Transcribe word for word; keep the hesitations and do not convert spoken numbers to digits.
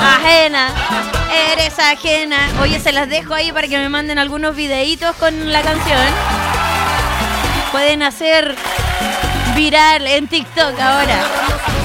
Ajena, eres ajena. Oye, se las dejo ahí para que me manden algunos videitos con la canción. Pueden hacer viral en TikTok ahora.